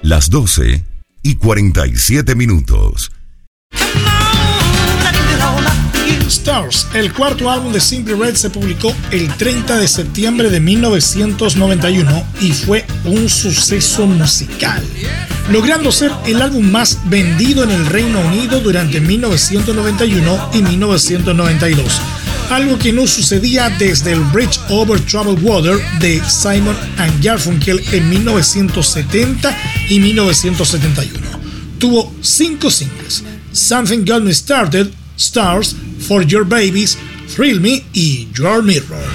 Las 12:47. Stars, el cuarto álbum de Simply Red, se publicó el 30 de septiembre de 1991 y fue un suceso musical, logrando ser el álbum más vendido en el Reino Unido durante 1991 y 1992, algo que no sucedía desde el Bridge Over Troubled Water de Simon & Garfunkel en 1970 y 1971. Tuvo 5 singles: Something Got Me Started, Stars, For Your Babies, Thrill Me y Your Mirror.